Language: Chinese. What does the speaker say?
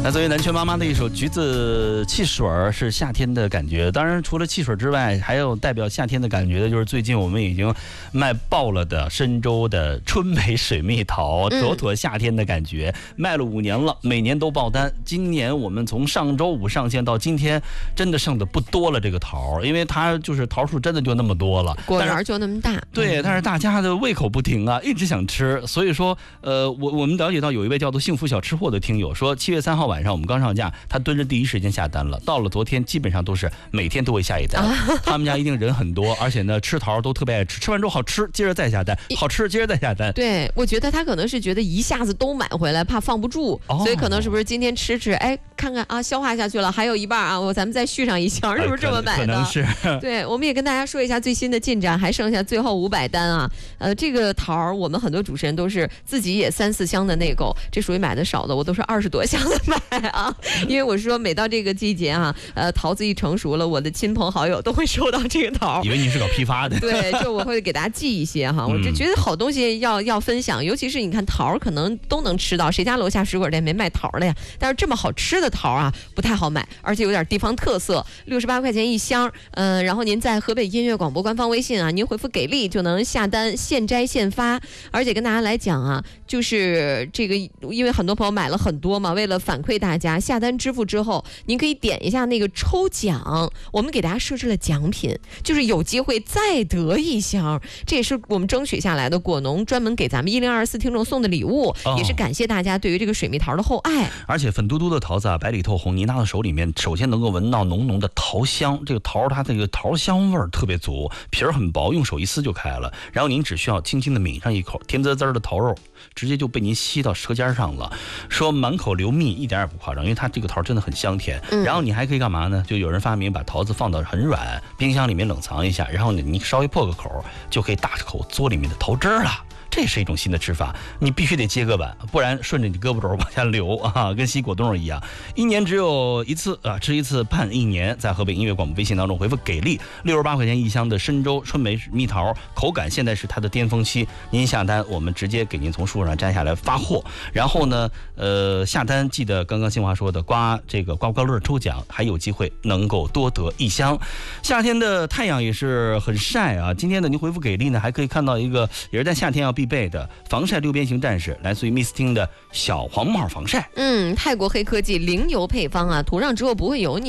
那作为南拳妈妈的一首橘子汽水是夏天的感觉，当然除了汽水之外，还有代表夏天的感觉的就是最近我们已经卖爆了的深州的春梅水蜜桃，妥妥夏天的感觉，卖了5年了，每年都爆单。今年我们从上周5上线到今天，真的剩的不多了这个桃，因为它就是桃树真的就那么多了， 果园就那么大。 对，但是大家的胃口不停啊，一直想吃，所以说我们了解到有一位叫做幸福小吃货的听友说，7月3号晚上我们刚上架，他蹲着第一时间下单了，到了昨天基本上都是每天都会下一单。他们家一定人很多，而且呢吃桃都特别爱吃，吃完之后好吃，接着再下单，好吃，接着再下单。 对，我觉得他可能是觉得一下子都买回来，怕放不住，所以可能是不是今天吃，哎，看看啊，消化下去了，还有一半啊，咱们再续上一箱，是不是这么买的？ 可能是。 对，我们也跟大家说一下最新的进展，还剩下最后500单啊。这个桃我们很多主持人都是自己也3、4箱的内购，这属于买的少的，我都是20多箱的买啊。因为我说每到这个季节啊，桃子一成熟了，我的亲朋好友都会收到这个桃。 以为你是搞批发的。 对，就我会给大家寄一些哈。我就觉得好东西要分享，尤其是你看桃可能都能吃到，谁家楼下水果店没卖桃的呀？但是这么好吃的桃啊，不太好买，而且有点地方特色，68块钱1箱。然后您在河北音乐广播官方微信啊，您回复给力就能下单，现摘现发。而且跟大家来讲啊，就是这个，因为很多朋友买了很多嘛，为了反馈大家，下单支付之后，您可以点一下那个抽奖，我们给大家设置了奖品，就是有机会再得1箱，这也是我们争取下来的果农专门给咱们1024听众送的礼物，也是感谢大家对于这个水蜜桃的厚爱。 而且粉嘟嘟的桃子啊，白里透红，您拿到手里面，首先能够闻到浓浓的桃香，这个桃它这个桃香味儿特别足，皮儿很薄，用手一撕就开了，然后您只需要轻轻的抿上一口，甜滋滋的桃肉直接就被您吸到舌尖上了，说满口流蜜一点也不夸张，因为它这个桃真的很香甜。然后你还可以干嘛呢？就有人发明把桃子放到很软，冰箱里面冷藏一下，然后你稍微破个口，就可以大口嘬里面的桃汁了。这是一种新的吃法，你必须得接个碗，不然顺着你胳膊肘往下流啊，跟吸果冻一样。1年只有1次啊，吃1次盼1年。在河北音乐广播微信当中回复给力，68块钱1箱的深州春梅蜜桃，口感现在是它的巅峰期，您下单我们直接给您从树上摘下来发货。然后呢，下单记得刚刚新华说的刮这个刮刮乐抽奖，还有机会能够多得1箱。夏天的太阳也是很晒啊，今天的您回复给力呢，还可以看到一个也是在夏天要必备的防晒6边形战士，来自于 Misting 的小黄帽防晒。 泰国黑科技零油配方啊，涂上之后不会油腻。